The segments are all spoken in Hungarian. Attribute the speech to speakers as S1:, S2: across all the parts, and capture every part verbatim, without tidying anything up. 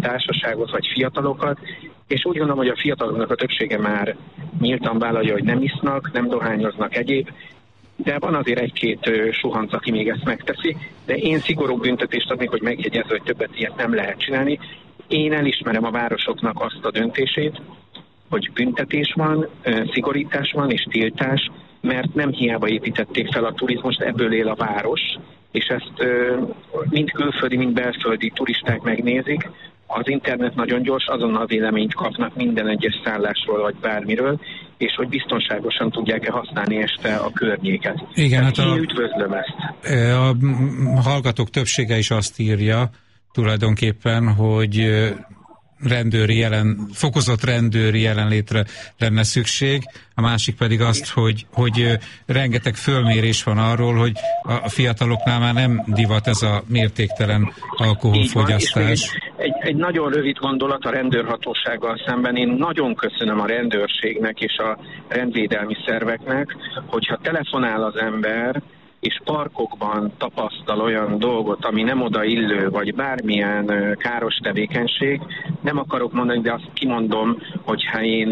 S1: társaságot vagy fiatalokat, és úgy gondolom, hogy a fiataloknak a többsége már nyíltan vállalja, hogy nem isznak, nem dohányoznak egyéb, de van azért egy-két suhanc, aki még ezt megteszi, de én szigorú büntetést adnék, hogy megjegyezze, hogy többet ilyet nem lehet csinálni. Én elismerem a városoknak azt a döntését, hogy büntetés van, szigorítás van és tiltás, mert nem hiába építették fel a turizmust, ebből él a város, és ezt mind külföldi, mind belföldi turisták megnézik. Az internet nagyon gyors, azonnal véleményt kapnak minden egyes szállásról vagy bármiről, és hogy biztonságosan tudják-e használni este a környéket.
S2: Igen, hát
S1: én
S2: a,
S1: üdvözlöm ezt.
S2: A hallgatók többsége is azt írja tulajdonképpen, hogy rendőri jelen, fokozott rendőri jelenlétre lenne szükség, a másik pedig azt, hogy, hogy rengeteg fölmérés van arról, hogy a fiataloknál már nem divat ez a mértéktelen alkoholfogyasztás.
S1: Egy, egy, egy nagyon rövid gondolat a rendőrhatósággal szemben. Én nagyon köszönöm a rendőrségnek és a rendvédelmi szerveknek, hogyha telefonál az ember, és parkokban tapasztal olyan dolgot, ami nem odaillő, vagy bármilyen káros tevékenység, nem akarok mondani, de azt kimondom, hogy ha én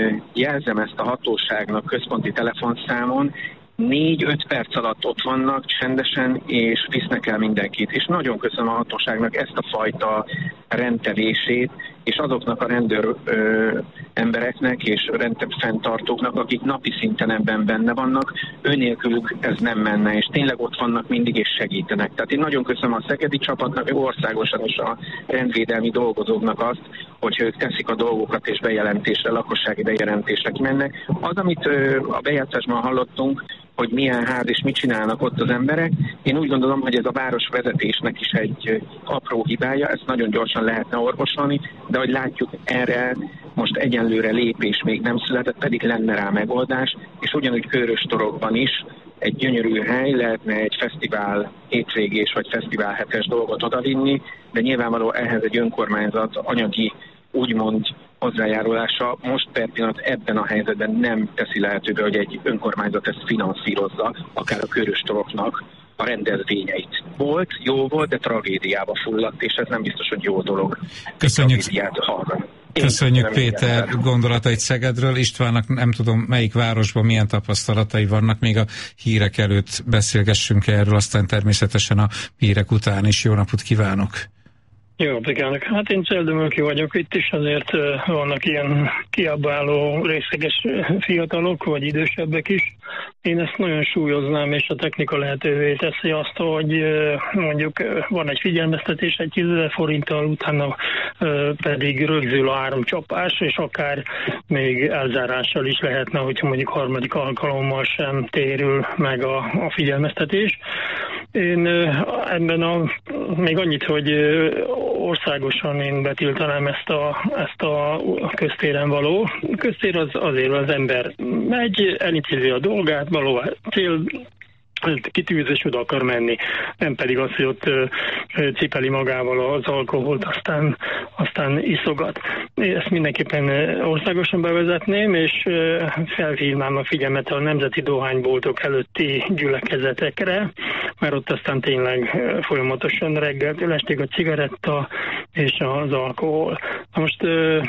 S1: jelzem ezt a hatóságnak központi telefonszámon, négy-öt perc alatt ott vannak csendesen, és visznek el mindenkit. És nagyon köszönöm a hatóságnak ezt a fajta rendtelését, és azoknak a rendőr ö, embereknek és rendfenntartóknak, akik napi szinten ebben benne vannak, őnélkülük ez nem menne, és tényleg ott vannak mindig, és segítenek. Tehát én nagyon köszönöm a szegedi csapatnak, országosan is a rendvédelmi dolgozóknak azt, hogy ők teszik a dolgokat, és bejelentésre, lakossági bejelentésre kimennek. Az, amit ö, a bejátszásban hallottunk, hogy milyen ház és mit csinálnak ott az emberek. Én úgy gondolom, hogy ez a városvezetésnek is egy apró hibája, ezt nagyon gyorsan lehetne orvosolni, de hogy látjuk, erre most egyenlőre lépés még nem született, pedig lenne rá megoldás, és ugyanúgy Köröstorokban is egy gyönyörű hely, lehetne egy fesztivál hétvégés vagy fesztivál hetes dolgot odavinni, de nyilvánvaló ehhez egy önkormányzat anyagi úgymond hozzájárulása most per pillanat ebben a helyzetben nem teszi lehetővé, hogy egy önkormányzat ezt finanszírozza, akár a Köröstoroknak a rendezvényeit. Volt, jó volt, de tragédiába fulladt, és ez nem biztos, hogy jó dolog.
S2: Köszönjük, Köszönjük Péter
S1: igen.
S2: gondolatait Szegedről. Istvánnak nem tudom, melyik városban milyen tapasztalatai vannak, még a hírek előtt beszélgessünk erről, aztán természetesen a hírek után is. Jó napot kívánok!
S3: Jó napot kívánok! Hát én Celdömölki vagyok, itt is azért vannak ilyen kiabáló részeges fiatalok, vagy idősebbek is. Én ezt nagyon súlyoznám, és a technika lehetővé teszi azt, hogy mondjuk van egy figyelmeztetés egy tízezer forinttal, utána pedig rögzül a áramcsapás, és akár még elzárással is lehetne, hogyha mondjuk harmadik alkalommal sem térül meg a, a figyelmeztetés. Én ebben a, még annyit, hogy országosan én betiltanám ezt a, ezt a köztéren való. A köztér az azért az ember megy, elintézi a dolgát, való cél, kitűzés oda akar menni, nem pedig az, hogy ott cipeli magával az alkoholt, aztán, aztán iszogat. Ezt mindenképpen országosan bevezetném, és felhívnám a figyelmet a nemzeti dohányboltok előtti gyülekezetekre, mert ott aztán tényleg folyamatosan reggeltől estig a cigaretta és az alkohol. Na most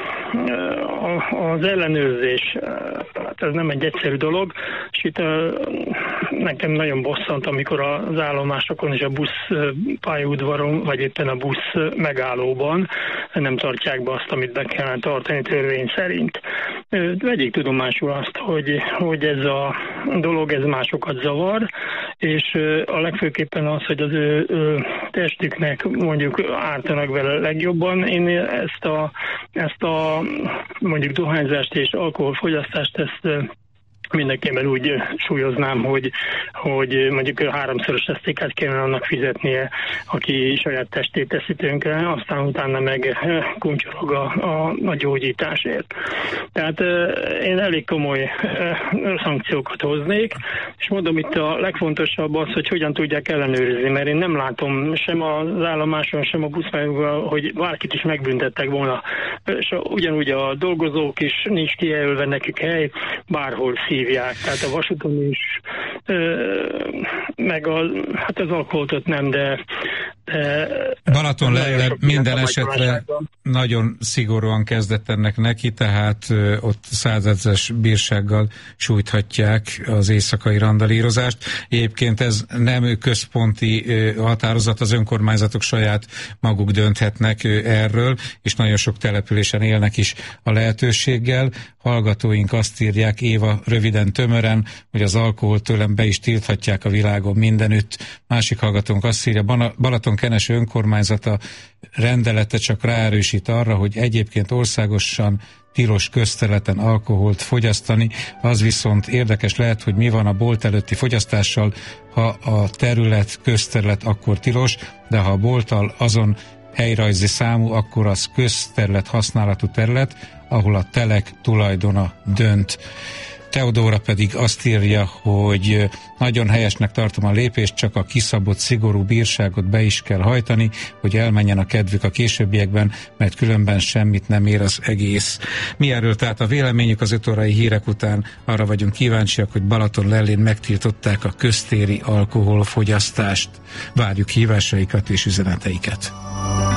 S3: az ellenőrzés, hát ez nem egy egyszerű dolog, és itt nekem nagyon bosszant, amikor az állomásokon és a busz pályaudvaron, vagy éppen a busz megállóban nem tartják be azt, amit be kellene tartani törvény szerint. Vegyék tudomásul azt, hogy, hogy ez a dolog, ez másokat zavar, és a legfőképpen az, hogy az ő, ő testüknek mondjuk ártanak vele legjobban. Én ezt a, ezt a mondjuk dohányzást és alkoholfogyasztást, ezt mindenképpen úgy súlyoznám, hogy, hogy mondjuk háromszoros esztékát kellene annak fizetnie, aki saját testét teszi tönkre, aztán utána meg kuncsorog a, a, a gyógyításért. Tehát én elég komoly szankciókat hoznék, és mondom, itt a legfontosabb az, hogy hogyan tudják ellenőrizni, mert én nem látom sem az állomáson, sem a buszpályákon, hogy bárkit is megbüntettek volna. És ugyanúgy a dolgozók is nincs kijelölve nekik hely, bárhol szívják, tehát a vasúton is, meg a, hát az alkoholtot nem, de, de
S2: Balaton le, le, minden esetre nagyon szigorúan kezdett ennek neki, tehát ö, ott százezres bírsággal sújthatják az éjszakai randalírozást. Egyébként ez nem központi ö, határozat, az önkormányzatok saját maguk dönthetnek ö, erről, és nagyon sok településen élnek is a lehetőséggel. Hallgatóink azt írják, Éva, röviden, tömören, hogy az alkoholt tőlem be is tilthatják a világon mindenütt. Másik hallgatónk azt írja, Balaton-Keneső önkormányzata rendelete csak ráerősít arra, hogy egyébként országosan tilos közterületen alkoholt fogyasztani, az viszont érdekes lehet, hogy mi van a bolt előtti fogyasztással, ha a terület közterület, akkor tilos, de ha a bolttal azon helyrajzi számú, akkor az közterület használatú terület, ahol a telek tulajdona dönt. Teodóra pedig azt írja, hogy nagyon helyesnek tartom a lépést, csak a kiszabott szigorú bírságot be is kell hajtani, hogy elmenjen a kedvük a későbbiekben, mert különben semmit nem ér az egész. Mi erről tehát a véleményük? Az öt órai hírek után arra vagyunk kíváncsiak, hogy Balaton-Lellén megtiltották a köztéri alkoholfogyasztást. Várjuk hívásaikat és üzeneteiket.